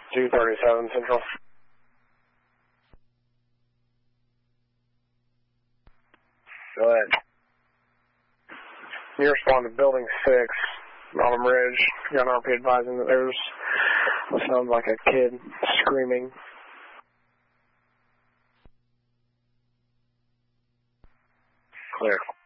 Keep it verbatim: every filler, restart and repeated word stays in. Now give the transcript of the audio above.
two thirty-seven Central. Go ahead. You respond to Building six, Autumn Ridge. Got an R P advising that there's what sounds like a kid screaming. Clear.